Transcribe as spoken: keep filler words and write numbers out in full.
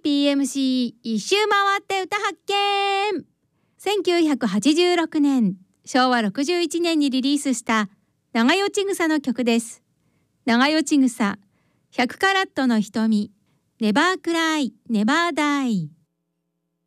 ピーエムシー 一周回って歌発見。せんきゅうひゃくはちじゅうろくねん、しょうわろくじゅういちねんにリリースした長与千草の曲です。長与千草、ひゃくカラットの瞳、ネバークライ、ネバーダイ。